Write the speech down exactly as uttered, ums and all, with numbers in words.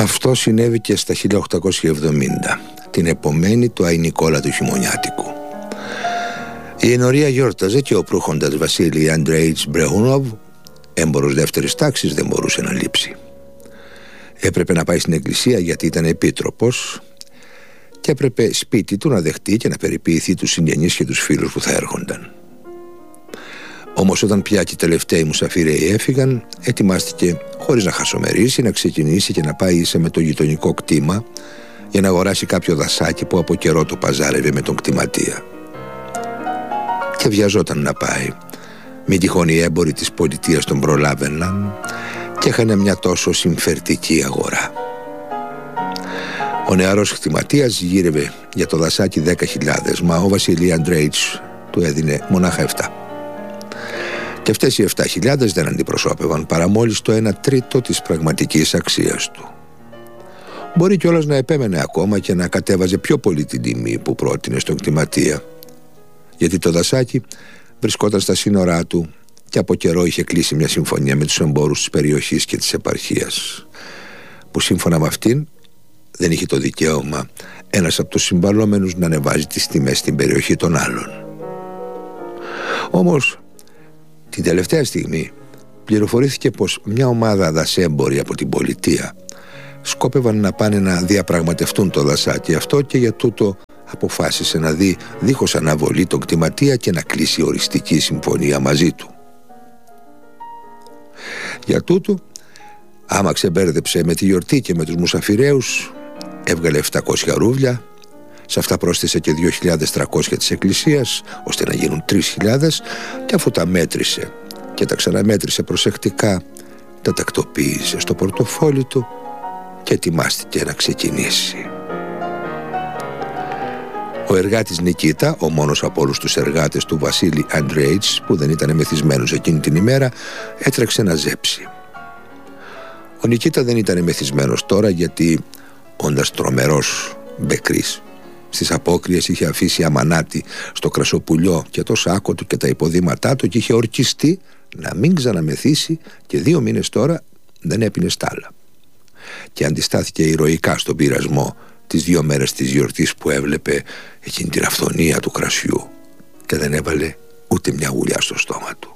Αυτό συνέβη και στα χίλια οκτακόσια εβδομήντα, την επομένη του Αϊ Νικόλα του χειμωνιάτικου. Η ενορία γιόρταζε και ο προύχοντας Βασίλη Αντρέιτς Μπρεχούνοβ, έμπορος δεύτερης τάξης, δεν μπορούσε να λείψει. Έπρεπε να πάει στην εκκλησία γιατί ήταν επίτροπος και έπρεπε σπίτι του να δεχτεί και να περιποιηθεί τους συγγενείς και τους φίλους που θα έρχονταν. Όμως όταν πια και οι τελευταίοι μουσαφίροι έφυγαν, ετοιμάστηκε χωρίς να χασομερίσει να ξεκινήσει και να πάει σε με το γειτονικό κτήμα για να αγοράσει κάποιο δασάκι που από καιρό το παζάρευε με τον κτηματία. Και βιαζόταν να πάει, μην τυχόν οι έμποροι της πολιτείας τον προλάβαιναν και είχαν μια τόσο συμφερτική αγορά. Ο νεαρός κτηματίας γύρευε για το δασάκι δέκα χιλιάδες, μα ο Βασίλη Αντρέιτς του έδινε μονάχα επτά. Και αυτές οι επτά χιλιάδες δεν αντιπροσώπευαν παρά μόλις το ένα τρίτο της πραγματικής αξίας του. Μπορεί κιόλας να επέμενε ακόμα και να κατέβαζε πιο πολύ την τιμή που πρότεινε στον κτηματία, γιατί το δασάκι βρισκόταν στα σύνορά του και από καιρό είχε κλείσει μια συμφωνία με τους εμπόρους της περιοχής και της επαρχίας, που σύμφωνα με αυτήν δεν είχε το δικαίωμα ένας από τους συμβαλόμενους να ανεβάζει τις τιμές στην περιοχή των άλλων. Όμως την τελευταία στιγμή πληροφορήθηκε πως μια ομάδα δασέμποροι από την πολιτεία σκόπευαν να πάνε να διαπραγματευτούν το δασάκι αυτό και για τούτο αποφάσισε να δει δίχως αναβολή τον κτηματία και να κλείσει οριστική συμφωνία μαζί του. Για τούτο, άμα ξεμπέρδεψε με τη γιορτή και με τους μουσαφιραίους, έβγαλε επτακόσια ρούβλια, σε αυτά πρόσθεσε και δύο χιλιάδες τριακόσια της εκκλησίας, ώστε να γίνουν τρεις χιλιάδες, και αφού τα μέτρησε και τα ξαναμέτρησε προσεκτικά, τα τακτοποίησε στο πορτοφόλι του και ετοιμάστηκε να ξεκινήσει. Ο εργάτης Νικίτα, ο μόνος από όλους τους εργάτες του Βασίλη Αντρέιτς που δεν ήταν μεθυσμένος εκείνη την ημέρα, έτρεξε να ζέψει. Ο Νικίτα δεν ήταν μεθυσμένος τώρα γιατί, όντας τρομερός μπεκρής, στις απόκριες είχε αφήσει αμανάτι στο κρασοπουλιό και το σάκο του και τα υποδήματά του και είχε ορκιστεί να μην ξαναμεθύσει και δύο μήνες τώρα δεν έπινε στάλα. Και αντιστάθηκε ηρωικά στον πειρασμό τις δύο μέρες της γιορτής που έβλεπε εκείνη την αυθονία του κρασιού και δεν έβαλε ούτε μια γουλιά στο στόμα του.